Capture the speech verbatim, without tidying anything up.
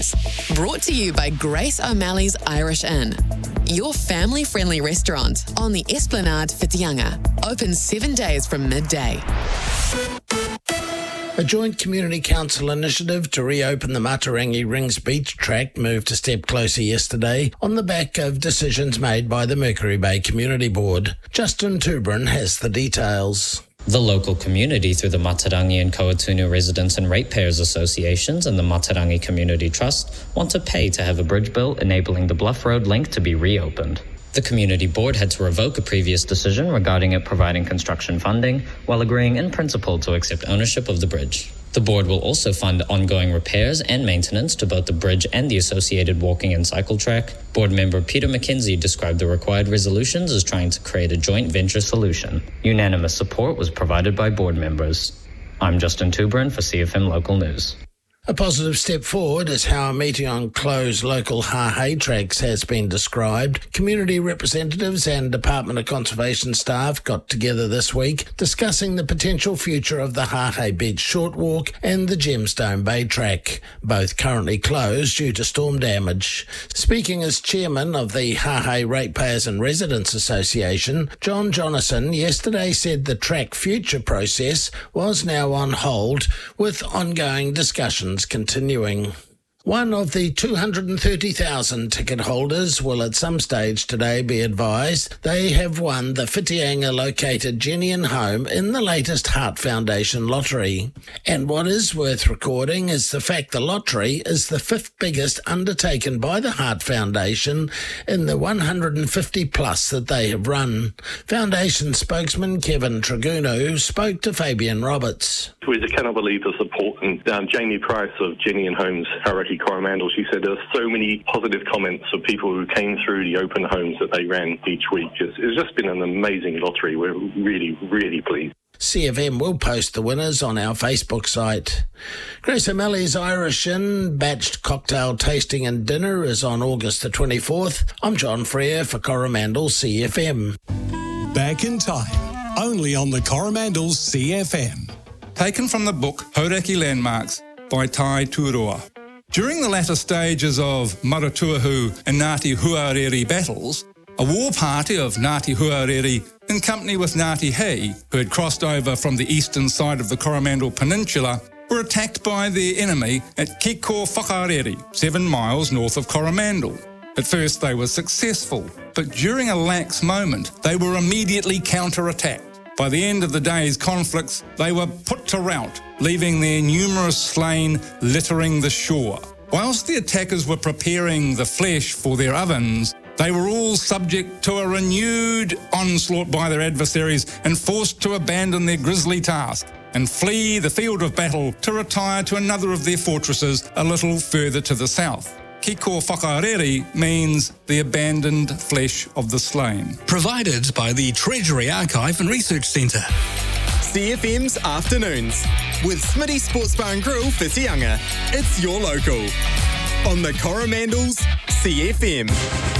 Brought to you by Grace O'Malley's Irish Inn. Your family-friendly restaurant on the Esplanade Whitianga. Open seven days from midday. A joint community council initiative to reopen the Matarangi Rings Beach track moved a step closer yesterday on the back of decisions made by the Mercury Bay Community Board. Justin Tubrin has the details. The local community, through the Matarangi and Kauatunu Residents and Ratepayers Associations and the Matarangi Community Trust, want to pay to have a bridge built enabling the Bluff Road link to be reopened. The community board had to revoke a previous decision regarding it providing construction funding, while agreeing in principle to accept ownership of the bridge. The board will also fund ongoing repairs and maintenance to both the bridge and the associated walking and cycle track. Board member Peter McKenzie described the required resolutions as trying to create a joint venture solution. Unanimous support was provided by board members. I'm Justin Tubrin for C F M Local News. A positive step forward is how a meeting on closed local Hahei tracks has been described. Community representatives and Department of Conservation staff got together this week discussing the potential future of the Hahei Beach Short Walk and the Gemstone Bay track, both currently closed due to storm damage. Speaking as chairman of the Hahei Ratepayers and Residents Association, John Jonathan yesterday said the track future process was now on hold with ongoing discussions continuing. One of the two hundred thirty thousand ticket holders will at some stage today be advised they have won the Whitianga-located Genian home in the latest Heart Foundation lottery. And what is worth recording is the fact the lottery is the fifth biggest undertaken by the Heart Foundation in the one hundred fifty plus that they have run. Foundation spokesman Kevin Traguno spoke to Fabian Roberts. We just cannot believe the support. And um, Jamie Price of Genian Homes, Hauraki Coromandel, she said there were so many positive comments of people who came through the open homes that they ran each week. It's, it's just been an amazing lottery. We're really, really pleased. C F M will post the winners on our Facebook site. Grace O'Malley's Irish Inn batched cocktail tasting and dinner is on August the twenty-fourth. I'm John Freer for Coromandel C F M. Back in time, only on the Coromandel C F M. Taken from the book Hauraki Landmarks by Tai Turoa. During the latter stages of Maratuahu and Ngāti Huarere battles, a war party of Ngāti Huarere, in company with Ngāti Hei, who had crossed over from the eastern side of the Coromandel Peninsula, were attacked by their enemy at Kiko Whakarere, seven miles north of Coromandel. At first they were successful, but during a lax moment they were immediately counter-attacked. By the end of the day's conflicts, they were put to rout, leaving their numerous slain littering the shore. Whilst the attackers were preparing the flesh for their ovens, they were all subject to a renewed onslaught by their adversaries and forced to abandon their grisly task and flee the field of battle to retire to another of their fortresses a little further to the south. Kiko Whakarere means the abandoned flesh of the slain. Provided by the Treasury Archive and Research Centre. C F M's Afternoons with Smitty Sports Bar and Grill Whitianga. It's your local on the Coromandel's C F M.